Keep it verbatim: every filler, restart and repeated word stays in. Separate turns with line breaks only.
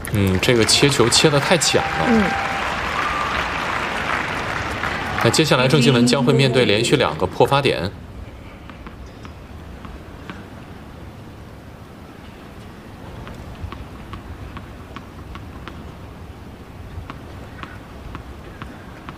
嗯，这个切球切得太浅了。
嗯。
那接下来郑钦文将会面对连续两个破发点。